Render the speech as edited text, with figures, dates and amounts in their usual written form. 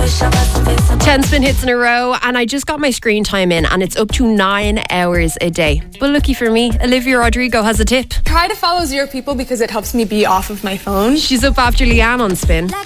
10 spin hits in a row, and I just got my screen time in, and it's up to 9 hours a day. But lucky for me, Olivia Rodrigo has a tip. Try to follow 0 people because it helps me be off of my phone. She's up after Leanne on Spin.